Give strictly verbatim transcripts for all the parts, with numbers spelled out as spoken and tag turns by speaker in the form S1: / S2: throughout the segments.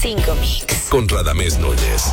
S1: cinco Mix.
S2: Con Radamés Núñez.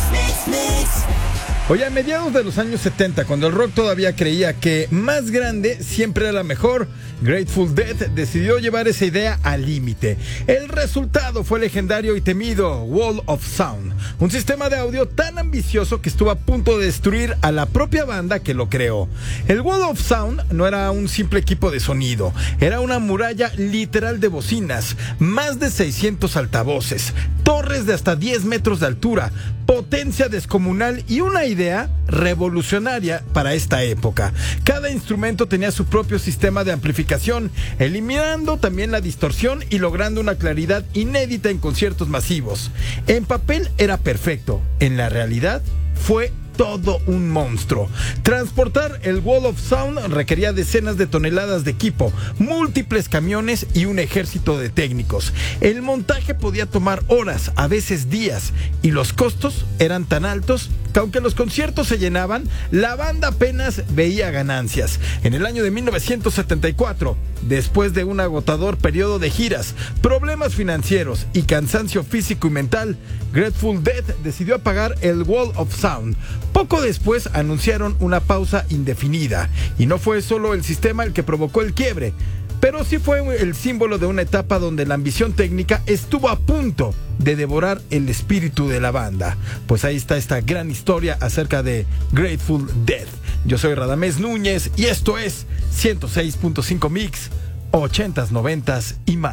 S3: Oye, a mediados de los años setenta, cuando el rock todavía creía que más grande siempre era la mejor, Grateful Dead decidió llevar esa idea al límite. El resultado fue el legendario y temido Wall of Sound, un sistema de audio tan ambicioso que estuvo a punto de destruir a la propia banda que lo creó. El Wall of Sound no era un simple equipo de sonido, era una muralla literal de bocinas, más de seiscientos altavoces, torres de hasta diez metros de altura, potencia descomunal y una idea revolucionaria para esta época. Cada instrumento tenía su propio sistema de amplificación, eliminando también la distorsión y logrando una claridad inédita en conciertos masivos. En papel era perfecto, en la realidad fue todo un monstruo. Transportar el Wall of Sound requería decenas de toneladas de equipo, múltiples camiones y un ejército de técnicos. El montaje podía tomar horas, a veces días, y los costos eran tan altos que aunque los conciertos se llenaban, la banda apenas veía ganancias. En el año de mil novecientos setenta y cuatro, después de un agotador periodo de giras, problemas financieros y cansancio físico y mental, Grateful Dead decidió apagar el Wall of Sound. Poco después anunciaron una pausa indefinida, y no fue solo el sistema el que provocó el quiebre, pero sí fue el símbolo de una etapa donde la ambición técnica estuvo a punto de devorar el espíritu de la banda. Pues ahí está esta gran historia acerca de Grateful Dead. Yo soy Radamés Núñez y esto es ciento seis punto cinco Mix, ochentas, noventas y más.